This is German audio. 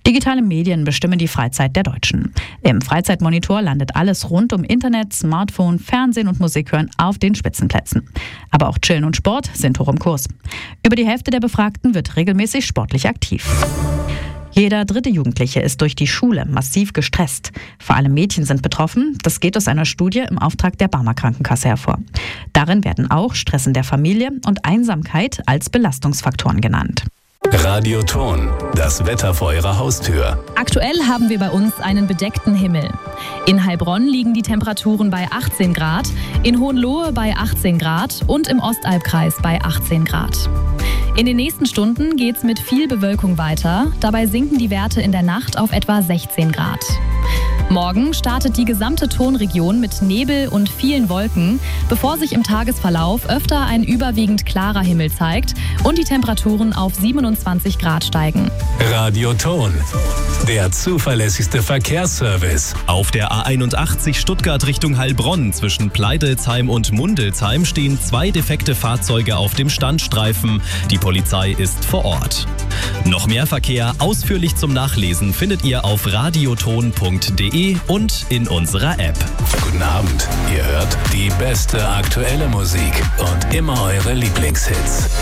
Digitale Medien bestimmen die Freizeit der Deutschen. Im Freizeitmonitor landet alles rund um Internet, Smartphone, Fernsehen und Musik hören auf den Spitzenplätzen. Aber auch Chillen und Sport sind hoch im Kurs. Über die Hälfte der Befragten wird regelmäßig sportlich aktiv. Jeder dritte Jugendliche ist durch die Schule massiv gestresst. Vor allem Mädchen sind betroffen. Das geht aus einer Studie im Auftrag der Barmer Krankenkasse hervor. Darin werden auch Stress in der Familie und Einsamkeit als Belastungsfaktoren genannt. Radioton, das Wetter vor Ihrer Haustür. Aktuell haben wir bei uns einen bedeckten Himmel. In Heilbronn liegen die Temperaturen bei 18 Grad, in Hohenlohe bei 18 Grad und im Ostalbkreis bei 18 Grad. In den nächsten Stunden geht's mit viel Bewölkung weiter. Dabei sinken die Werte in der Nacht auf etwa 16 Grad. Morgen startet die gesamte Tonregion mit Nebel und vielen Wolken, bevor sich im Tagesverlauf öfter ein überwiegend klarer Himmel zeigt und die Temperaturen auf 27 Grad steigen. Radioton, der zuverlässigste Verkehrsservice. Auf der A81 Stuttgart Richtung Heilbronn zwischen Pleidelsheim und Mundelsheim stehen 2 defekte Fahrzeuge auf dem Standstreifen. Die Polizei ist vor Ort. Noch mehr Verkehr ausführlich zum Nachlesen findet ihr auf radioton.de und in unserer App. Guten Abend, ihr hört die beste aktuelle Musik und immer eure Lieblingshits.